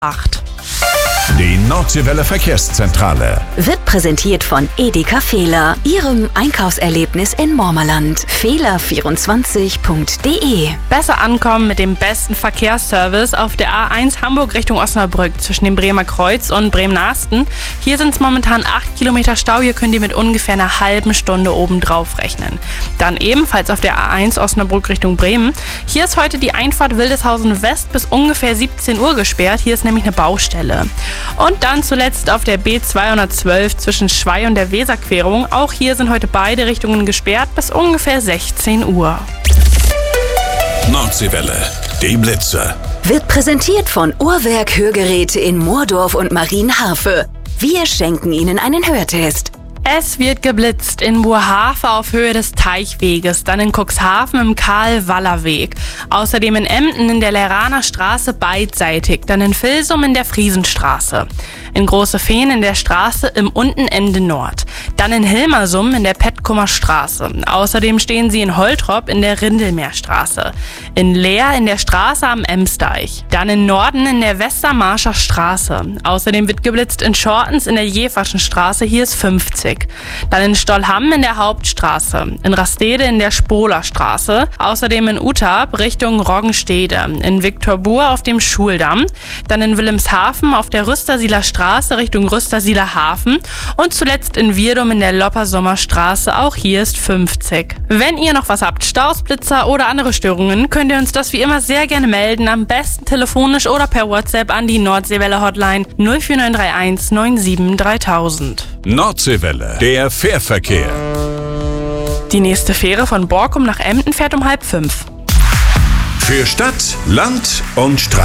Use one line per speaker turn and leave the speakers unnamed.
8.
Die Nordseewelle Verkehrszentrale
Wird präsentiert von Edeka Fehler, Ihrem Einkaufserlebnis in Mormerland. Fehler24.de.
Besser ankommen mit dem besten Verkehrsservice auf der A1 Hamburg Richtung Osnabrück zwischen dem Bremer Kreuz und Bremen-Nasten. Hier sind es momentan 8 Kilometer Stau. Hier könnt ihr mit ungefähr einer halben Stunde obendrauf rechnen. Dann ebenfalls auf der A1 Osnabrück Richtung Bremen. Hier ist heute die Einfahrt Wildeshausen West bis ungefähr 17 Uhr gesperrt. Hier ist nämlich eine Baustelle. Und dann zuletzt auf der B212 zwischen Schwei und der Weserquerung. Auch hier sind heute beide Richtungen gesperrt bis ungefähr 16 Uhr.
Nordseewelle, die Blitzer.
Wird präsentiert von Uhrwerk Hörgeräte in Moordorf und Marienhafe. Wir schenken Ihnen einen Hörtest.
Es wird geblitzt in Burhafe auf Höhe des Teichweges, dann in Cuxhaven im Karl-Waller-Weg. Außerdem in Emden in der Leraner Straße beidseitig, dann in Vilsum in der Friesenstraße. In Große Fehn in der Straße im Untenende Nord. Dann in Hilmersum in der Petkumer Straße. Außerdem stehen sie in Holtrop in der Rindelmeerstraße. In Leer in der Straße am Emsdeich. Dann in Norden in der Westermarscher Straße. Außerdem wird geblitzt in Schortens in der Jeverschen Straße, hier ist 50. Dann in Stollham in der Hauptstraße. In Rastede in der Spoler Straße. Außerdem in Utab Richtung Roggenstede. In Viktorbur auf dem Schuldamm. Dann in Wilhelmshaven auf der Rüstersieler Straße Richtung Rüstersieler Hafen. Und zuletzt in Virdum in der Loppersummer Straße, auch hier ist 50. Wenn ihr noch was habt, Staus, Blitzer oder andere Störungen, könnt ihr uns das wie immer sehr gerne melden. Am besten telefonisch oder per WhatsApp an die Nordseewelle Hotline 04931 97 3000.
Nordseewelle, der Fährverkehr.
Die nächste Fähre von Borkum nach Emden fährt um 4:30.
Für Stadt, Land und Straße.